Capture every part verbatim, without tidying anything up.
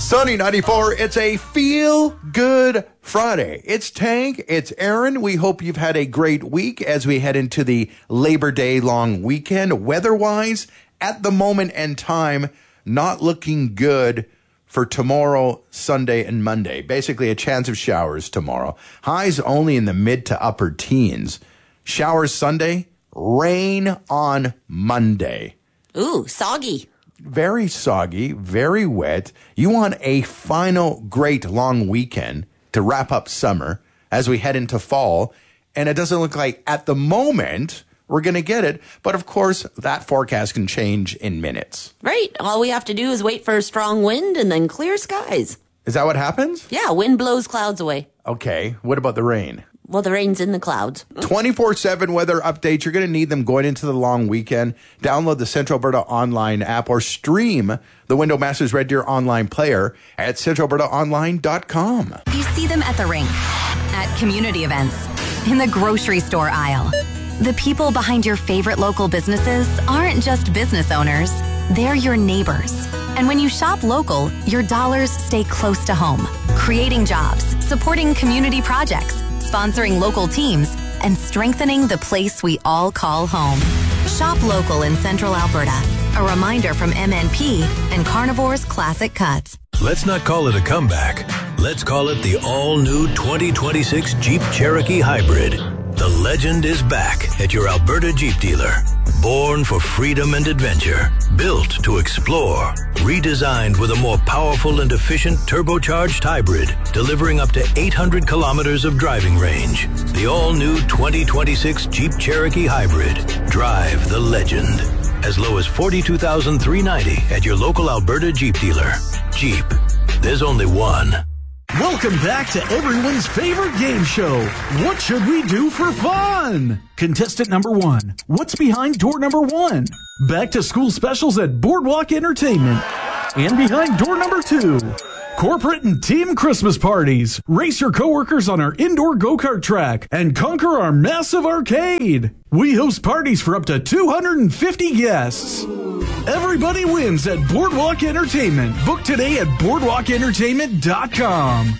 Sunny ninety-four, it's a feel-good Friday. It's Tank, it's Aaron. We hope you've had a great week as we head into the Labor Day long weekend. Weather-wise, at the moment and time, not looking good for tomorrow, Sunday, and Monday. Basically, a chance of showers tomorrow. Highs only in the mid to upper teens. Showers Sunday, rain on Monday. Ooh, soggy. Very soggy, very wet. You want a final great long weekend to wrap up summer as we head into fall. And it doesn't look like at the moment we're going to get it. But of course, that forecast can change in minutes. Right. All we have to do is wait for a strong wind and then clear skies. Is that what happens? Yeah, wind blows clouds away. Okay. What about the rain? Well, the rain's in the clouds. twenty-four seven weather updates. You're going to need them going into the long weekend. Download the Central Alberta Online app or stream the Window Masters Red Deer online player at central alberta online dot com. You see them at the rink, at community events, in the grocery store aisle. The people behind your favorite local businesses aren't just business owners. They're your neighbors. And when you shop local, your dollars stay close to home, creating jobs, supporting community projects, sponsoring local teams, and strengthening the place we all call home. Shop local in Central Alberta. A reminder from M N P and Carnivore's Classic Cuts. Let's not call it a comeback. Let's call it the all-new twenty twenty-six Jeep Cherokee Hybrid. The legend is back at your Alberta Jeep dealer. Born for freedom and adventure, built to explore, redesigned with a more powerful and efficient turbocharged hybrid, delivering up to eight hundred kilometers of driving range. The all-new twenty twenty-six Jeep Cherokee Hybrid. Drive the legend. As low as forty-two thousand three hundred ninety dollars at your local Alberta Jeep dealer. Jeep. There's only one. Welcome back to everyone's favorite game show, What Should We Do for Fun? Contestant number one, what's behind door number one? Back to school specials at Boardwalk Entertainment. And behind door number two, corporate and team Christmas parties. Race your coworkers on our indoor go-kart track and conquer our massive arcade. We host parties for up to two hundred fifty guests. Everybody wins at Boardwalk Entertainment. Book today at boardwalk entertainment dot com.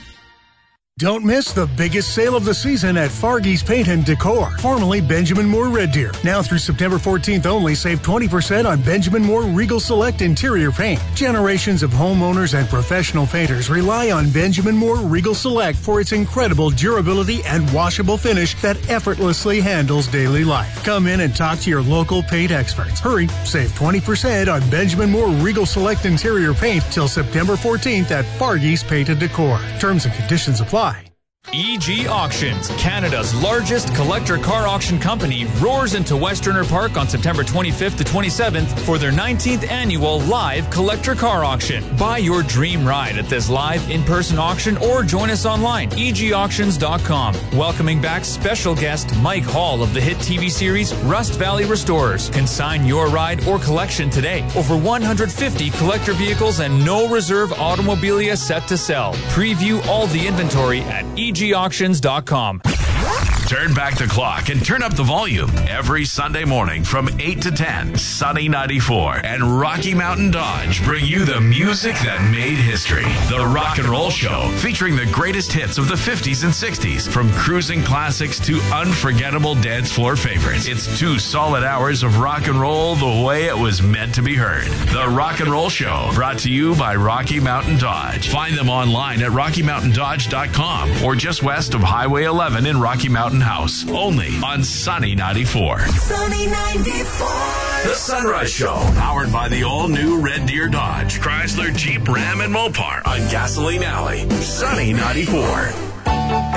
Don't miss the biggest sale of the season at Fargy's Paint and Decor, formerly Benjamin Moore Red Deer. Now through September fourteenth only, save twenty percent on Benjamin Moore Regal Select interior paint. Generations of homeowners and professional painters rely on Benjamin Moore Regal Select for its incredible durability and washable finish that effortlessly handles daily life. Come in and talk to your local paint experts. Hurry, save twenty percent on Benjamin Moore Regal Select interior paint till September fourteenth at Fargy's Paint and Decor. Terms and conditions apply. E G Auctions, Canada's largest collector car auction company, roars into Westerner Park on September twenty-fifth to twenty-seventh for their nineteenth annual live collector car auction. Buy your dream ride at this live in-person auction or join us online, e g auctions dot com. Welcoming back special guest Mike Hall of the hit T V series Rust Valley Restorers. Consign your ride or collection today. Over one hundred fifty collector vehicles and no reserve automobilia set to sell. Preview all the inventory at e g auctions dot com. Turn back the clock and turn up the volume every Sunday morning from eight to ten. Sunny ninety-four and Rocky Mountain Dodge bring you the music that made history. The Rock and Roll Show, featuring the greatest hits of the fifties and sixties, from cruising classics to unforgettable dance floor favorites. It's two solid hours of rock and roll the way it was meant to be heard. The Rock and Roll Show, brought to you by Rocky Mountain Dodge. Find them online at rocky mountain dodge dot com or just west of Highway eleven in Rocky Mountain House. Only on Sunny ninety-four. Sunny ninety-four. The Sunrise Show, powered by the all-new Red Deer Dodge, Chrysler, Jeep, Ram, and Mopar on Gasoline Alley. Sunny ninety-four.